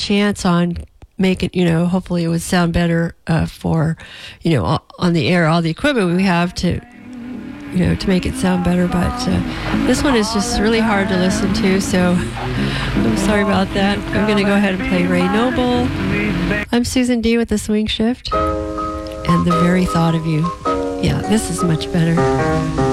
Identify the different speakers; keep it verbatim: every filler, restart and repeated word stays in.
Speaker 1: chance on making, you know, hopefully it would sound better uh, for, you know, on the air, all the equipment we have to, you know, to make it sound better. But uh, this one is just really hard to listen to, so I'm sorry about that. I'm going to go ahead and play Ray Noble. I'm Susan D with the Swing Shift, and the very thought of you. Yeah, this is much better.